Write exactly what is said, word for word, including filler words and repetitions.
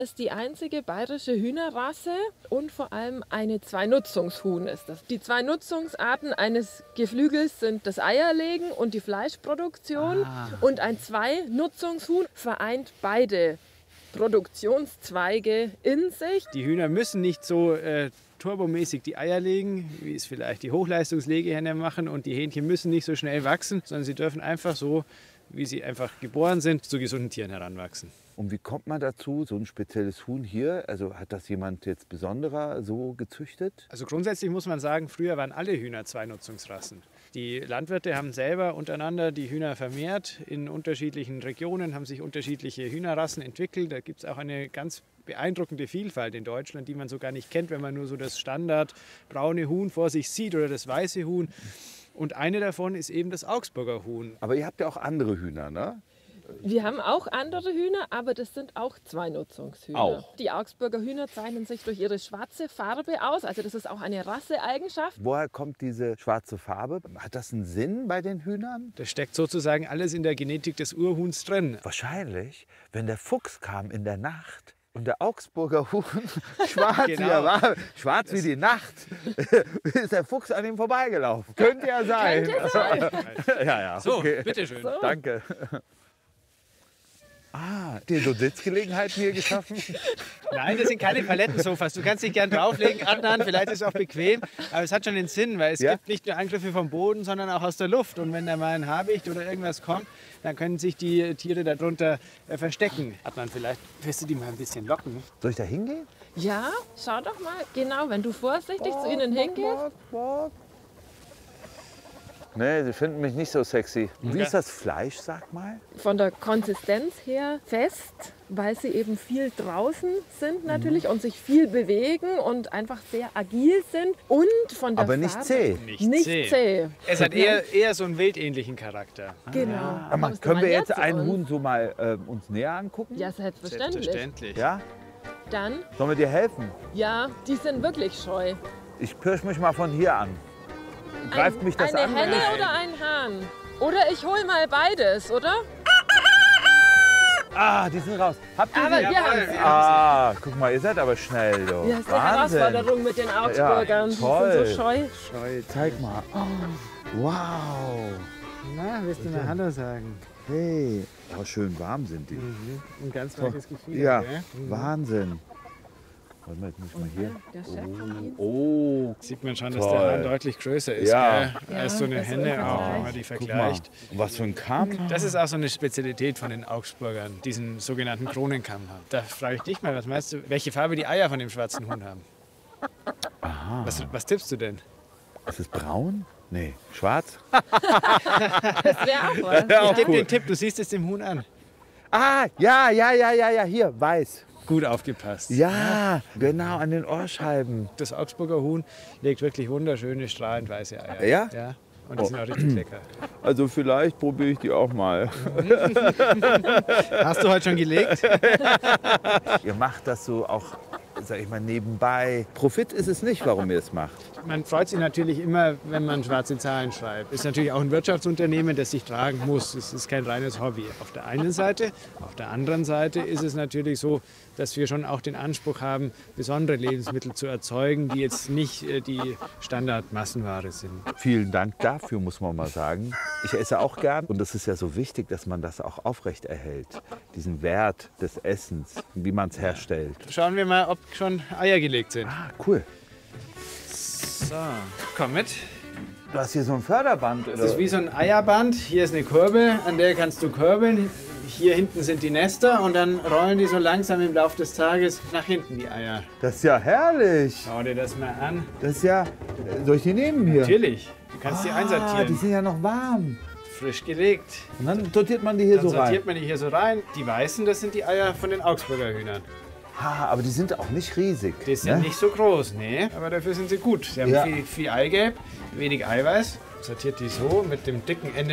Ist die einzige bayerische Hühnerrasse und vor allem eine Zwei-Nutzungshuhn ist das. Die zwei Nutzungsarten eines Geflügels sind das Eierlegen und die Fleischproduktion. Ah. Und ein Zwei-Nutzungshuhn vereint beide Produktionszweige in sich. Die Hühner müssen nicht so äh, turbomäßig die Eier legen, wie es vielleicht die Hochleistungslegehähne machen. Und die Hähnchen müssen nicht so schnell wachsen, sondern sie dürfen einfach so, wie sie einfach geboren sind, zu gesunden Tieren heranwachsen. Und wie kommt man dazu, so ein spezielles Huhn hier? Also hat das jemand jetzt besonderer so gezüchtet? Also grundsätzlich muss man sagen, früher waren alle Hühner Zwei-Nutzungsrassen. Die Landwirte haben selber untereinander die Hühner vermehrt. In unterschiedlichen Regionen haben sich unterschiedliche Hühnerrassen entwickelt. Da gibt es auch eine ganz beeindruckende Vielfalt in Deutschland, die man so gar nicht kennt, wenn man nur so das Standard braune Huhn vor sich sieht oder das weiße Huhn. Und eine davon ist eben das Augsburger Huhn. Aber ihr habt ja auch andere Hühner, ne? Wir haben auch andere Hühner, aber das sind auch Zwei-Nutzungshühner. Auch. Die Augsburger Hühner zeichnen sich durch ihre schwarze Farbe aus. Also das ist auch eine Rasseeigenschaft. Woher kommt diese schwarze Farbe? Hat das einen Sinn bei den Hühnern? Das steckt sozusagen alles in der Genetik des Urhuhns drin. Wahrscheinlich, wenn der Fuchs kam in der Nacht und der Augsburger Huhn schwarz, Genau. wie er war, schwarz wie die Nacht, ist der Fuchs an ihm vorbeigelaufen. Könnte ja sein. Könnte sein. ja, ja. So, okay. bitteschön. So. Danke. Ah, dir so Sitzgelegenheiten hier geschaffen? Nein, das sind keine Palettensofas. Du kannst dich gern drauflegen, Adnan, vielleicht ist es auch bequem. Aber es hat schon den Sinn, weil es Ja. gibt nicht nur Angriffe vom Boden, sondern auch aus der Luft. Und wenn da mal ein Habicht oder irgendwas kommt, dann können sich die Tiere darunter äh, verstecken. Adnan, vielleicht wirst du die mal ein bisschen locken. Soll ich da hingehen? Ja, schau doch mal. Genau, wenn du vorsichtig zu ihnen hingehst. Nee, sie finden mich nicht so sexy. Wie Okay. ist das Fleisch, sag mal? Von der Konsistenz her fest, weil sie eben viel draußen sind natürlich und sich viel bewegen und einfach sehr agil sind. Und von der Aber nicht Farbe zäh. Nicht, Nicht zäh. zäh. Es hat eher, eher so einen wildähnlichen Charakter. Genau. Aber Kommst du können mal wir her jetzt zu einen uns? Huhn so mal äh, uns näher angucken? Ja, selbstverständlich. Selbstverständlich. Ja? Dann, Sollen wir dir helfen? ja, die sind wirklich scheu. Ich pirsch mich mal von hier an. Greift Ein- mich das eine an? Henne Nein. oder ein Hahn? Oder ich hol mal beides, oder? Ah, die sind raus. Habt ihr Aber sie? wir haben sie. Ah, guck mal, ihr seid aber schnell, du. Ja, das ist eine Wahnsinn. Herausforderung mit den Augsburgern. Die toll. sind so scheu. Scheu. Zeig mal. Oh, wow. Na, willst du mal Hallo sagen? Hey. Oh, schön warm sind die. Ein ganz weiches Gefühl. Ja, gell? Wahnsinn. Warte mal, jetzt muss ich mal hier. Der Chef von ihnen. Oh, Sieht man schon, dass Toll. der Hahn deutlich größer ist, Ja. gell? als so eine Ja, das ist Henne, im auch wenn Vergleich. man die guck mal. vergleicht. Was für ein Kamm. Das ist auch so eine Spezialität von den Augsburgern, diesen sogenannten Kronenkamm haben. Da frage ich dich mal, was meinst du, welche Farbe die Eier von dem schwarzen Huhn haben? Aha. Was, was tippst du denn? Ist es braun? Nee, schwarz? Das wäre auch was. Ich gebe dir einen Tipp, du siehst es dem Huhn an. Ah, ja, ja, ja, ja, ja, hier, weiß. Gut aufgepasst. Ja, genau, an den Ohrscheiben. Das Augsburger Huhn legt wirklich wunderschöne, strahlend weiße Eier. Ja? Ja. Und die sind auch richtig lecker. Also vielleicht probiere ich die auch mal. Hast du heute schon gelegt? Ihr macht das so auch, sag ich mal, nebenbei. Profit ist es nicht, warum ihr es macht. Man freut sich natürlich immer, wenn man schwarze Zahlen schreibt. Ist natürlich auch ein Wirtschaftsunternehmen, das sich tragen muss. Es ist kein reines Hobby. Auf der einen Seite. Auf der anderen Seite ist es natürlich so, dass wir schon auch den Anspruch haben, besondere Lebensmittel zu erzeugen, die jetzt nicht äh, die Standardmassenware sind. Vielen Dank dafür, muss man mal sagen. Ich esse auch gern und es ist ja so wichtig, dass man das auch aufrechterhält. Diesen Wert des Essens, wie man es herstellt. Schauen wir mal, ob schon Eier gelegt sind. Ah, cool. So, komm mit. Du hast hier so ein Förderband, Das oder? ist wie so ein Eierband. Hier ist eine Kurbel, an der kannst du kurbeln. Hier hinten sind die Nester und dann rollen die so langsam im Laufe des Tages nach hinten, die Eier. Das ist ja herrlich. Schau dir das mal an. Das ist ja... Soll ich die nehmen hier? Natürlich, du kannst die Ah, die einsortieren. sind ja noch warm. Frisch gelegt. Und dann sortiert man die hier Dann so rein. sortiert man die hier so rein. Die weißen, das sind die Eier von den Augsburger Hühnern. Ah, aber die sind auch nicht riesig. Die sind ne? nicht so groß, nee, aber dafür sind sie gut. Sie haben Ja. viel, viel Eigelb, wenig Eiweiß. Sortiert die so mit dem dicken Ende